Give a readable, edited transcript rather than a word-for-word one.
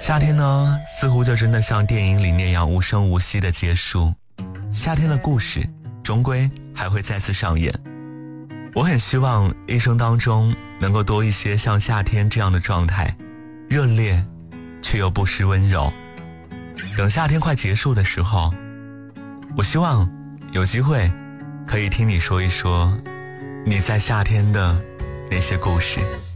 夏天呢，似乎就真的像电影里那样无声无息的结束，夏天的故事终归还会再次上演。我很希望一生当中能够多一些像夏天这样的状态，热烈却又不失温柔。等夏天快结束的时候，我希望有机会可以听你说一说你在夏天的那些故事。